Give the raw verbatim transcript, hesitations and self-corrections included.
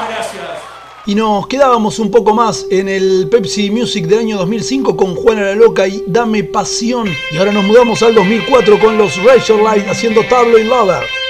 Y nos quedábamos un poco más en el Pepsi Music del año dos mil cinco con Juana la Loca y Dame Pasión. Y ahora nos mudamos al dos mil cuatro con los Razorlight haciendo Tabloid Lover.